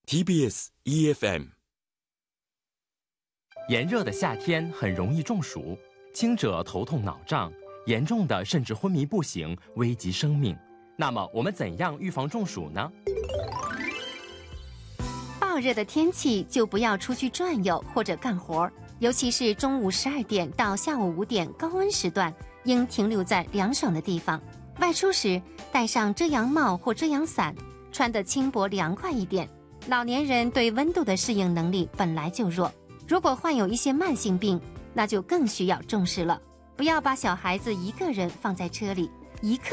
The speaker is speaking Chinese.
TBS EFM。 炎热的夏天很容易中暑，轻者头痛脑胀，严重的甚至昏迷不醒，危及生命。那么我们怎样预防中暑呢？ 暴热的天气就不要出去转悠或者干活，尤其是中午12点到下午5点高温时段，应停留在凉爽的地方。外出时戴上遮阳帽或遮阳伞，穿得轻薄凉快一点。老年人对温度的适应能力本来就弱，如果患有一些慢性病，那就更需要重视了。不要把小孩子一个人放在车里，一刻